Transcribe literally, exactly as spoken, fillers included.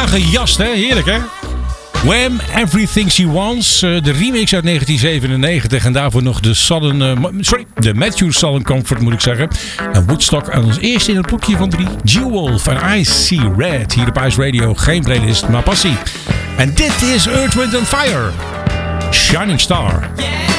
aangejast, hè? Heerlijk, hè? Wham! Everything She Wants. Uh, de remix uit negentien zevenennegentig. En daarvoor nog de Southern... Uh, sorry, de Matthew Southern Comfort, moet ik zeggen. En Woodstock. En als eerste in het blokje van drie. G-Wolf en I See Red. Hier op Ice Radio. Geen playlist, maar passie. En dit is Earth, Wind and Fire. Shining Star.